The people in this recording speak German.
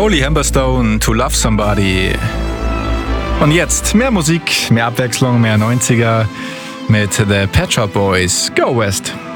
Holy Hammerstone, To Love Somebody. Und jetzt mehr Musik, mehr Abwechslung, mehr 90er mit The Pet Shop Boys. Go West!